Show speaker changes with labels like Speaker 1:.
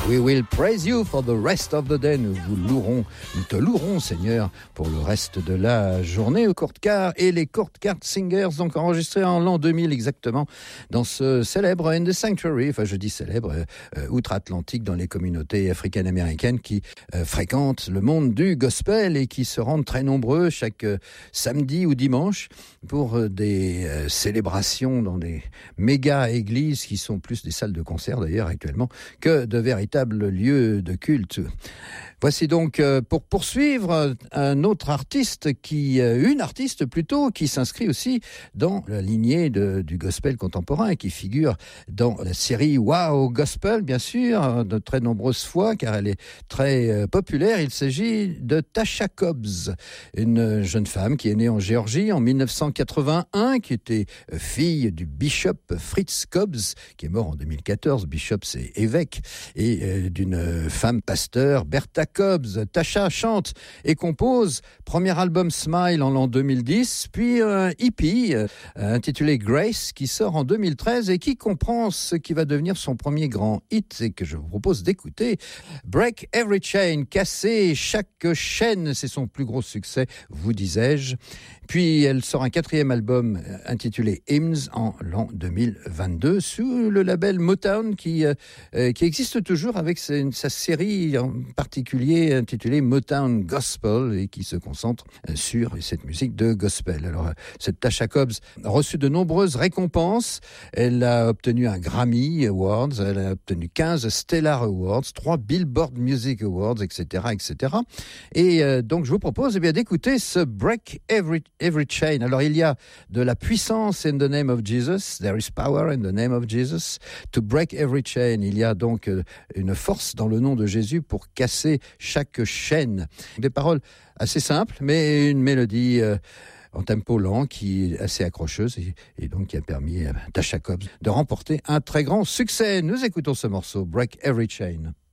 Speaker 1: We will praise you for the rest of the day. Nous te louerons, Seigneur, pour le reste de la journée. Au Court Car et les Court Car Singers, donc enregistrés en l'an 2000 exactement, dans ce célèbre In the Sanctuary, enfin je dis célèbre, outre-Atlantique, dans les communautés africaines-américaines qui fréquentent le monde du gospel et qui se rendent très nombreux chaque samedi ou dimanche pour des célébrations dans des méga églises qui sont plus des salles de concert d'ailleurs actuellement que de véritables lieux de culte. Voici donc pour poursuivre une artiste qui s'inscrit aussi dans la lignée du gospel contemporain et qui figure dans la série Wow Gospel, bien sûr, de très nombreuses fois car elle est très populaire. Il s'agit de Tasha Cobbs, une jeune femme qui est née en Géorgie en 1981, qui était fille du bishop Fritz Cobbs, qui est mort en 2014. Bishop, c'est évêque, et d'une femme pasteur, Bertha Cobbs. Tasha chante et compose. Premier album Smile en l'an 2010, puis un EP intitulé Grace qui sort en 2013 et qui comprend ce qui va devenir son premier grand hit et que je vous propose d'écouter. Break Every Chain, casser chaque chaîne, c'est son plus gros succès, vous disais-je. Puis elle sort un quatrième album intitulé Hymns en l'an 2022 sous le label Motown qui existe toujours avec sa série en particulier intitulée Motown Gospel et qui se concentre sur cette musique de gospel. Alors cette Tasha Cobbs a reçu de nombreuses récompenses. Elle a obtenu un Grammy Awards, elle a obtenu 15 Stellar Awards, 3 Billboard Music Awards, etc. Et donc je vous propose d'écouter ce Break Every Chain. Alors il y a de la puissance in the name of Jesus. There is power in the name of Jesus to break every chain. Il y a donc une force dans le nom de Jésus pour casser chaque chaîne. Des paroles assez simples, mais une mélodie en tempo lent qui est assez accrocheuse et donc qui a permis à Tasha Cobbs de remporter un très grand succès. Nous écoutons ce morceau, Break Every Chain.